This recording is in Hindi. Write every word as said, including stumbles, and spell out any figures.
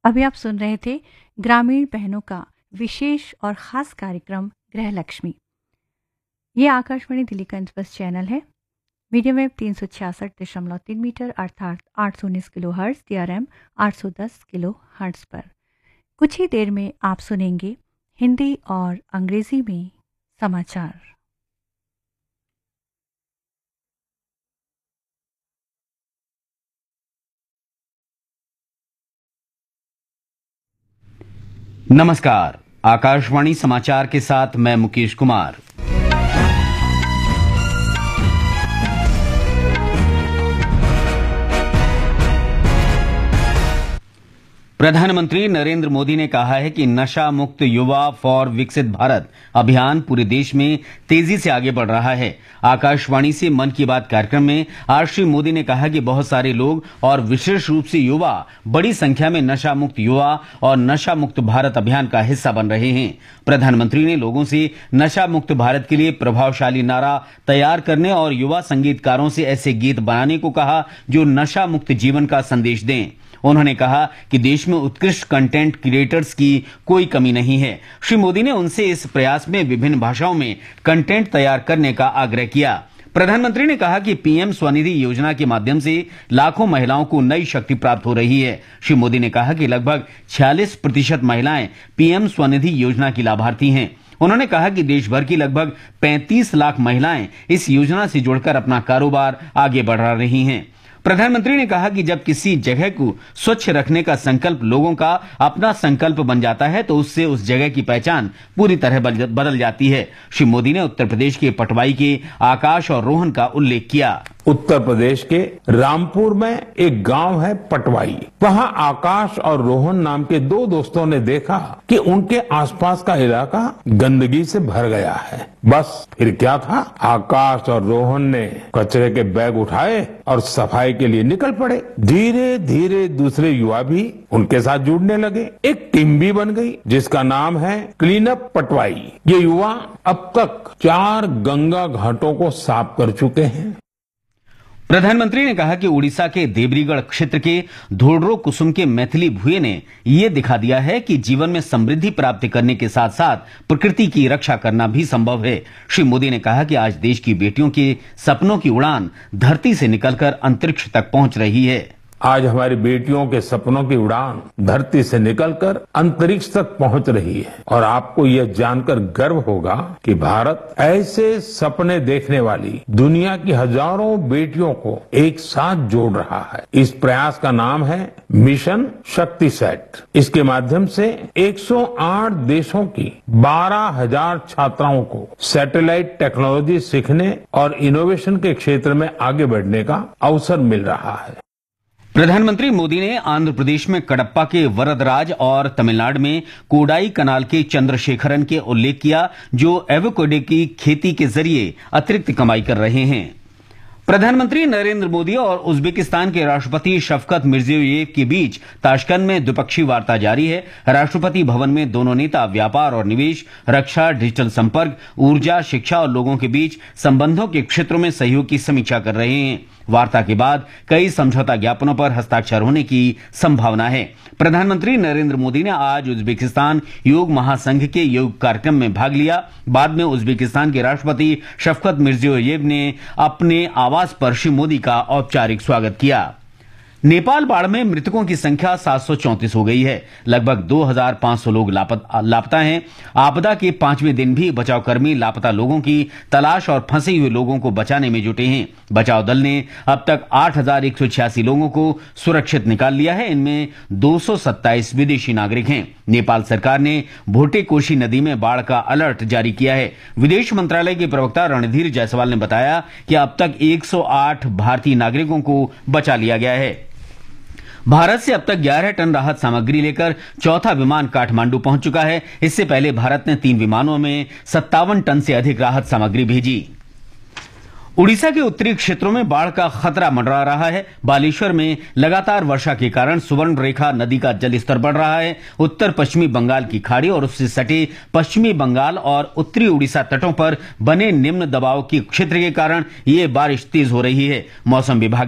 अभी आप सुन रहे थे ग्रामीण बहनों का विशेष और ख़ास कार्यक्रम गृह लक्ष्मी। ये आकाशवाणी दिल्ली का इंटरबस चैनल है। मीडियम वेव तीन सौ छियासठ दशमलव तीन मीटर अर्थात आठ सौ उन्नीस kilo hertz, D R M आठ सौ दस किलो हर्ट्ज पर। कुछ ही देर में आप सुनेंगे हिंदी और अंग्रेजी में समाचार। नमस्कार, आकाशवाणी समाचार के साथ मैं मुकेश कुमार। प्रधानमंत्री नरेंद्र मोदी ने कहा है कि नशा मुक्त युवा फॉर विकसित भारत अभियान पूरे देश में तेजी से आगे बढ़ रहा है। आकाशवाणी से मन की बात कार्यक्रम में आज श्री मोदी ने कहा कि बहुत सारे लोग और विशेष रूप से युवा बड़ी संख्या में नशा मुक्त युवा और नशा मुक्त भारत अभियान का हिस्सा बन रहे हैं। प्रधानमंत्री ने लोगों से नशा मुक्त भारत के लिए प्रभावशाली नारा तैयार करने और युवा संगीतकारों से ऐसे गीत बनाने को कहा जो नशा मुक्त जीवन का संदेश दें। उन्होंने कहा कि देश में उत्कृष्ट कंटेंट क्रिएटर्स की कोई कमी नहीं है। श्री मोदी ने उनसे इस प्रयास में विभिन्न भाषाओं में कंटेंट तैयार करने का आग्रह किया। प्रधानमंत्री ने कहा कि पीएम स्वनिधि योजना के माध्यम से लाखों महिलाओं को नई शक्ति प्राप्त हो रही है। श्री मोदी ने कहा कि लगभग छियालीस प्रतिशत महिलाएं पीएम स्वनिधि योजना की लाभार्थी हैं। उन्होंने कहा कि देश भर की लगभग पैंतीस लाख महिलाएं इस योजना से जुड़कर अपना कारोबार आगे बढ़ा रही हैं। प्रधानमंत्री ने कहा कि जब किसी जगह को स्वच्छ रखने का संकल्प लोगों का अपना संकल्प बन जाता है तो उससे उस जगह की पहचान पूरी तरह बदल जाती है। श्री मोदी ने उत्तर प्रदेश के पटवाई के आकाश और रोहन का उल्लेख किया। उत्तर प्रदेश के रामपुर में एक गांव है पटवाई। वहां आकाश और रोहन नाम के दो दोस्तों ने देखा कि उनके आसपास का इलाका गंदगी से भर गया है। बस फिर क्या था, आकाश और रोहन ने कचरे के बैग उठाए और सफाई के लिए निकल पड़े। धीरे धीरे दूसरे युवा भी उनके साथ जुड़ने लगे। एक टीम भी बन गई जिसका नाम है क्लीन अप पटवाई। ये युवा अब तक चार गंगा घाटों को साफ कर चुके हैं। प्रधानमंत्री ने कहा कि उड़ीसा के देवरीगढ़ क्षेत्र के धोड़रो कुसुम के मैथिली भुए ने यह दिखा दिया है कि जीवन में समृद्धि प्राप्त करने के साथ साथ प्रकृति की रक्षा करना भी संभव है। श्री मोदी ने कहा कि आज देश की बेटियों के सपनों की उड़ान धरती से निकलकर अंतरिक्ष तक पहुंच रही है। आज हमारी बेटियों के सपनों की उड़ान धरती से निकलकर अंतरिक्ष तक पहुंच रही है और आपको यह जानकर गर्व होगा कि भारत ऐसे सपने देखने वाली दुनिया की हजारों बेटियों को एक साथ जोड़ रहा है। इस प्रयास का नाम है मिशन शक्ति सेट। इसके माध्यम से एक सौ आठ देशों की बारह हजार छात्राओं को सैटेलाइट टेक्नोलॉजी सीखने और इनोवेशन के क्षेत्र में आगे बढ़ने का अवसर मिल रहा है। प्रधानमंत्री मोदी ने आंध्र प्रदेश में कडप्पा के वरदराज और तमिलनाडु में कोडाई कनाल के चंद्रशेखरन के उल्लेख किया जो एवोकाडो की खेती के जरिए अतिरिक्त कमाई कर रहे हैं। प्रधानमंत्री नरेंद्र मोदी और उज्बेकिस्तान के राष्ट्रपति शफकत मिर्जियोयेव के बीच ताशकंद में द्विपक्षीय वार्ता जारी है। राष्ट्रपति भवन में दोनों नेता व्यापार और निवेश, रक्षा, डिजिटल संपर्क, ऊर्जा, शिक्षा और लोगों के बीच संबंधों के क्षेत्रों में सहयोग की समीक्षा कर रहे हैं। वार्ता के बाद कई समझौता ज्ञापनों पर हस्ताक्षर होने की संभावना है। प्रधानमंत्री नरेंद्र मोदी ने आज उज्बेकिस्तान योग महासंघ के योग कार्यक्रम में भाग लिया। बाद में उज्बेकिस्तान के राष्ट्रपति शफकत मिर्जियोयेव ने अपने आवास पर श्री मोदी का औपचारिक स्वागत किया। नेपाल बाढ़ में मृतकों की संख्या सात सौ चौंतीस हो गई है। लगभग दो हजार पांच सौ लोग लापता हैं। आपदा के पांचवें दिन भी बचाव कर्मी लापता लोगों की तलाश और फंसे हुए लोगों को बचाने में जुटे हैं। बचाव दल ने अब तक आठ हजार एक सौ छियासी लोगों को सुरक्षित निकाल लिया है। इनमें दो सौ सत्ताईस विदेशी नागरिक हैं। नेपाल सरकार ने भोटे कोशी नदी में बाढ़ का अलर्ट जारी किया है। विदेश मंत्रालय के प्रवक्ता रणधीर जायसवाल ने बताया कि अब तक एक सौ आठ भारतीय नागरिकों को बचा लिया गया है। भारत से अब तक ग्यारह टन राहत सामग्री लेकर चौथा विमान काठमांडू पहुंच चुका है। इससे पहले भारत ने तीन विमानों में सत्तावन टन से अधिक राहत सामग्री भेजी। उड़ीसा के उत्तरी क्षेत्रों में बाढ़ का खतरा मंडरा रहा है। बालेश्वर में लगातार वर्षा के कारण सुवर्ण रेखा नदी का जलस्तर बढ़ रहा है। उत्तर पश्चिमी बंगाल की खाड़ी और उससे सटे पश्चिमी बंगाल और उत्तरी उड़ीसा तटों पर बने निम्न दबाव के क्षेत्र के कारण ये बारिश तेज हो रही है। मौसम विभाग